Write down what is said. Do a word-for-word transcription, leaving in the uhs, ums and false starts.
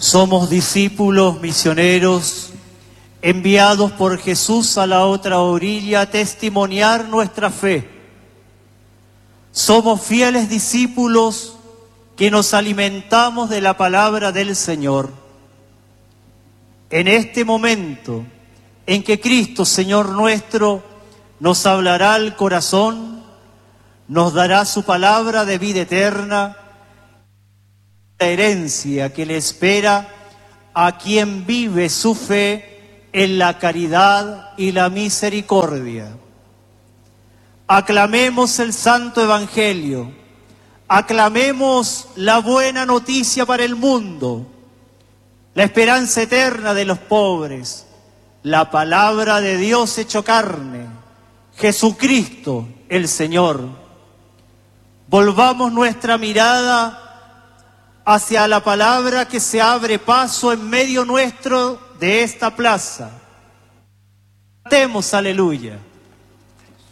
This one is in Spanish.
Somos discípulos misioneros enviados por Jesús a la otra orilla a testimoniar nuestra fe. Somos fieles discípulos que nos alimentamos de la palabra del Señor. En este momento en que Cristo, Señor nuestro, nos hablará al corazón, nos dará su palabra de vida eterna, la herencia que le espera a quien vive su fe en la caridad y la misericordia. Aclamemos el Santo Evangelio, aclamemos la buena noticia para el mundo, la esperanza eterna de los pobres, la palabra de Dios hecho carne, Jesucristo el Señor. Volvamos nuestra mirada hacia la palabra que se abre paso en medio nuestro de esta plaza. Cantemos aleluya.